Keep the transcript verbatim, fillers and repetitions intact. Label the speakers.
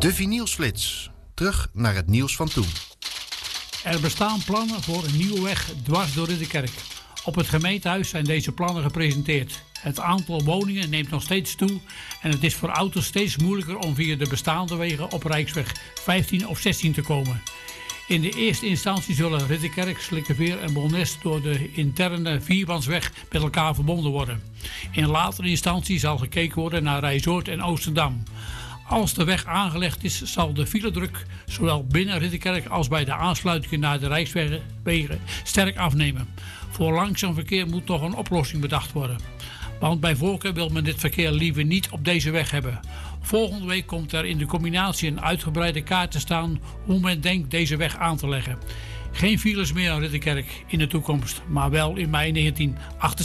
Speaker 1: De vinylsflits. Terug naar het nieuws van toen.
Speaker 2: Er bestaan plannen voor een nieuwe weg dwars door Ridderkerk. Op het gemeentehuis zijn deze plannen gepresenteerd. Het aantal woningen neemt nog steeds toe en het is voor auto's steeds moeilijker om via de bestaande wegen op Rijksweg vijftien of zestien te komen. In de eerste instantie zullen Ridderkerk, Slikkeveer en Bolnes door de interne vierbansweg met elkaar verbonden worden. In latere instantie zal gekeken worden naar Rijzoord en Oosterdam. Als de weg aangelegd is, zal de filedruk zowel binnen Ridderkerk als bij de aansluitingen naar de Rijkswegen sterk afnemen. Voor langzaam verkeer moet nog een oplossing bedacht worden. Want bij voorkeur wil men dit verkeer liever niet op deze weg hebben. Volgende week komt er in de combinatie een uitgebreide kaart te staan hoe men denkt deze weg aan te leggen. Geen files meer aan Ridderkerk in de toekomst, maar wel in mei negentien achtenzeventig.